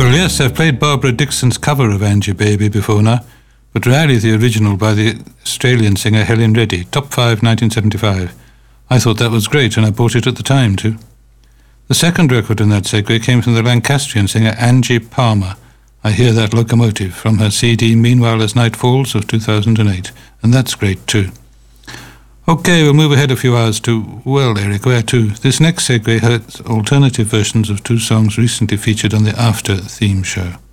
Well, yes, I've played Barbara Dixon's cover of Angie Baby before now, but rarely the original by the Australian singer Helen Reddy, Top 5 1975. I thought that was great, and I bought it at the time too. The second record in that segue came from the Lancastrian singer Angie Palmer. I Hear That Locomotive, from her CD Meanwhile as Night Falls of 2008, and that's great too. Okay, we'll move ahead a few hours to, well, Eric, where to? This next segue has alternative versions of two songs recently featured on the After theme show.